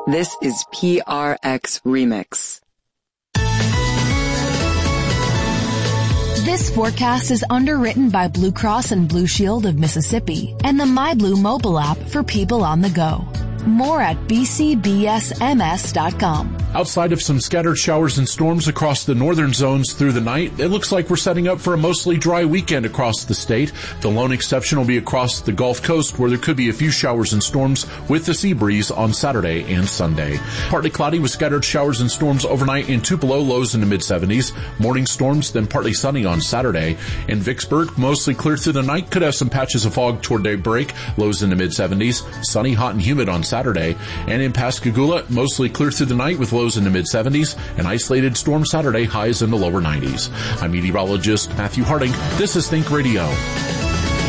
This is PRX Remix. This forecast is underwritten by Blue Cross and Blue Shield of Mississippi and the MyBlue mobile app for people on the go. More at bcbsms.com. Outside of some scattered showers and storms across the northern zones through the night, it looks like we're setting up for a mostly dry weekend across the state. The lone exception will be across the Gulf Coast, where there could be a few showers and storms with the sea breeze on Saturday and Sunday. Partly cloudy with scattered showers and storms overnight in Tupelo, lows in the mid-70s. Morning storms, then partly sunny on Saturday. In Vicksburg, mostly clear through the night. Could have some patches of fog toward daybreak, lows in the mid-70s. Sunny, hot, and humid on Saturday. And in Pascagoula, mostly clear through the night with lows in the mid-70s. An isolated storm Saturday, highs in the lower 90s. I'm meteorologist Matthew Harding. This is Think Radio.